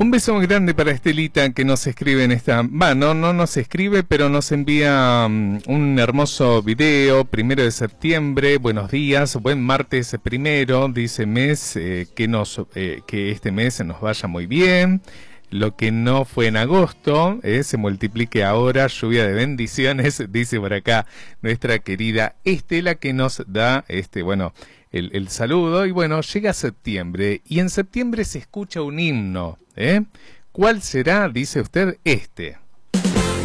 Un beso muy grande para Estelita que nos escribe en esta... no nos escribe, pero nos envía un hermoso video, 1 de septiembre, buenos días, buen martes primero, dice mes, que este mes nos vaya muy bien. Lo que no fue en agosto, se multiplique ahora, lluvia de bendiciones, dice por acá nuestra querida Estela, que nos da el saludo. Y bueno, llega septiembre y en septiembre se escucha un himno, ¿Cuál será? Dice usted, este.